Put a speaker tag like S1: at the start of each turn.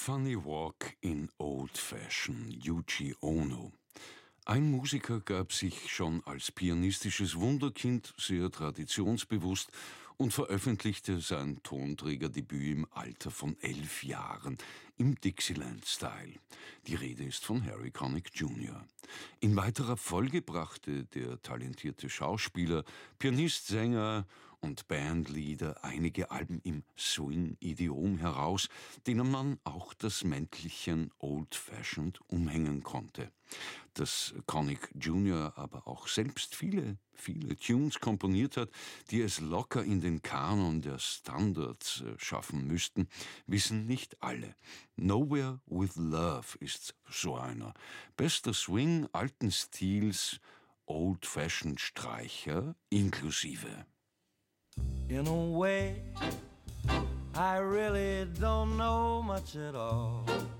S1: Funny Walk in Old Fashion, Yuji Ono. Ein Musiker gab sich schon als pianistisches Wunderkind sehr traditionsbewusst und veröffentlichte sein Tonträgerdebüt im Alter von 11 Jahren im Dixieland-Style. Die Rede ist von Harry Connick Jr. In weiterer Folge brachte der talentierte Schauspieler, Pianist, Sänger und Bandleader einige Alben im Swing-Idiom heraus, denen man auch das Mäntelchen Old-Fashioned umhängen konnte. Dass Connick Jr. aber auch selbst viele Tunes komponiert hat, die es locker in den Kanon der Standards schaffen müssten, wissen nicht alle. Nowhere with Love ist so einer. Bester Swing alten Stils, Old-Fashioned Streicher inklusive.
S2: In a way, I really don't know much at all.